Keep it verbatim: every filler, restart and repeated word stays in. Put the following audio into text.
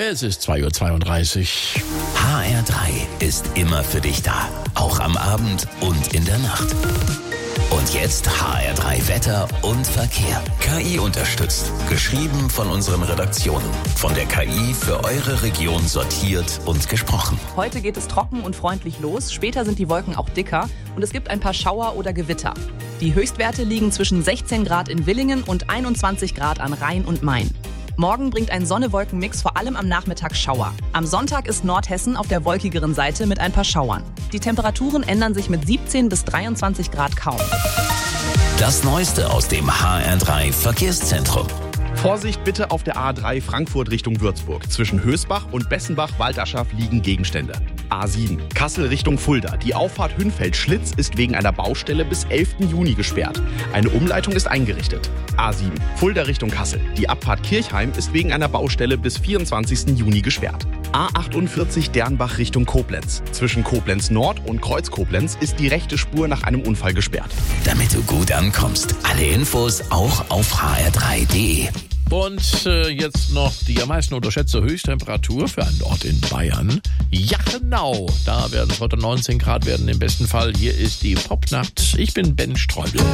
Es ist zwei Uhr zweiunddreißig. H R drei ist immer für dich da. Auch am Abend und in der Nacht. Und jetzt H R drei Wetter und Verkehr. K I unterstützt. Geschrieben von unseren Redaktionen. Von der K I für eure Region sortiert und gesprochen. Heute geht es trocken und freundlich los. Später sind die Wolken auch dicker und es gibt ein paar Schauer oder Gewitter. Die Höchstwerte liegen zwischen sechzehn Grad in Villingen und einundzwanzig Grad an Rhein und Main. Morgen bringt ein Sonne-Wolken-Mix vor allem am Nachmittag Schauer. Am Sonntag ist Nordhessen auf der wolkigeren Seite mit ein paar Schauern. Die Temperaturen ändern sich mit siebzehn bis dreiundzwanzig Grad kaum. Das Neueste aus dem H R drei Verkehrszentrum. Vorsicht bitte auf der A drei Frankfurt Richtung Würzburg. Zwischen Hösbach und Bessenbach-Waldaschaf liegen Gegenstände. A sieben Kassel Richtung Fulda. Die Auffahrt Hünfeld-Schlitz ist wegen einer Baustelle bis elften Juni gesperrt. Eine Umleitung ist eingerichtet. A sieben Fulda Richtung Kassel. Die Abfahrt Kirchheim ist wegen einer Baustelle bis vierundzwanzigsten Juni gesperrt. A achtundvierzig Dernbach Richtung Koblenz. Zwischen Koblenz Nord und Kreuz Koblenz ist die rechte Spur nach einem Unfall gesperrt. Damit du gut ankommst. Alle Infos auch auf h r drei punkt d e. Und äh, jetzt noch die am meisten unterschätzte Höchsttemperatur für einen Ort in Bayern. Jachenau. Da werden es heute neunzehn Grad werden im besten Fall. Hier ist die Popnacht. Ich bin Ben Streubel.